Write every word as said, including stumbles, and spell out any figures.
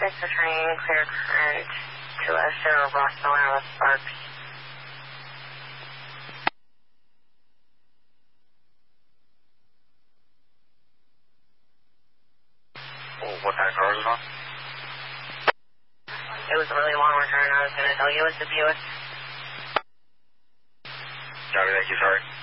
six is ringing, clear current to us, zero Rockville, Alice Sparks. Well, what kind of car is it on? It was a really long return. I was going to tell you it's a Buick. Copy, thank you, sorry.